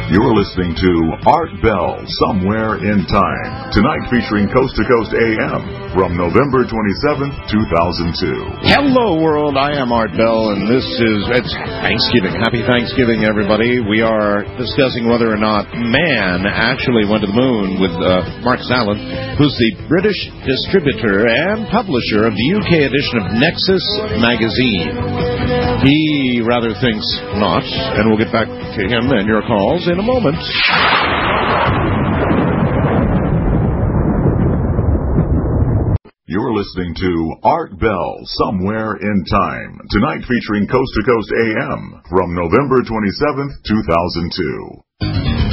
You're listening to Art Bell, Somewhere in Time. Tonight featuring Coast to Coast AM from November 27th, 2002. Hello, world. I am Art Bell, and it's Thanksgiving. Happy Thanksgiving, everybody. We are discussing whether or not man actually went to the moon with Mark Zalin, who's the British distributor and publisher of the UK edition of Nexus magazine. He rather thinks not, and we'll get back to him and your calls in a moment. You're listening to Art Bell, Somewhere in Time. Tonight featuring Coast to Coast AM from November 27th, 2002.